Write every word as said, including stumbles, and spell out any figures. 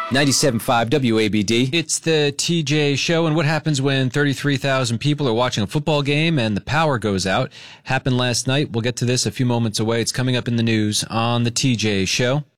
ninety-seven point five W A B D. It's the T J Show, and what happens when thirty-three thousand people are watching a football game and the power goes out? Happened last night. We'll get to this a few moments away. It's coming up in the news on the T J Show.